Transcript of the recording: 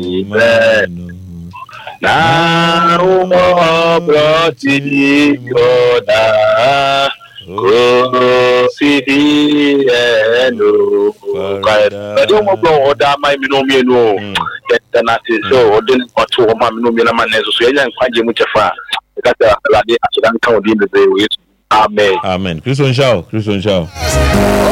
na broti yoda Fidi eno kaya mo bro oda mai mi no get na ti so odin kwatu o ma mi no mi na manezo so ya nkwaje mu chefa kata alade asudan kan odi be we amen Christian Shaw